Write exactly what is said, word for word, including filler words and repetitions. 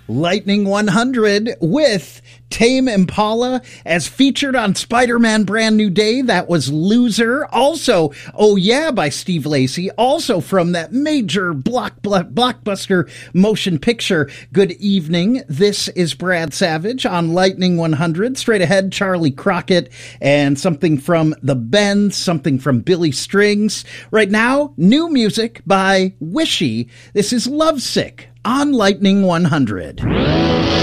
Lightning one hundred with Tame Impala as featured on Spider-Man Brand New Day. That was Loser. Also, Oh Yeah by Steve Lacy. Also from that major block, block, blockbuster motion picture, Good Evening. This is Brad Savage on Lightning one hundred. Straight ahead, Charlie Crockett and something from The Bends, something from Billy Strings. Right now, new music by Wishy. This is Lovesick on Lightning one hundred.